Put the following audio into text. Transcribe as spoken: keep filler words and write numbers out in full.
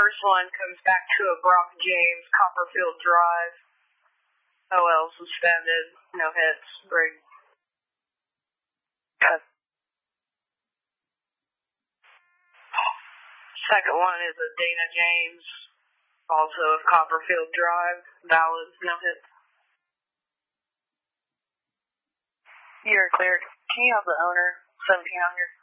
first one comes back to a Brock James, Copperfield Drive. O L suspended, no hits, rig. Cut. Second one is a Dana James, also of Copperfield Drive, valid, no hits. You're cleared. Can you have the owner, seventeen on here?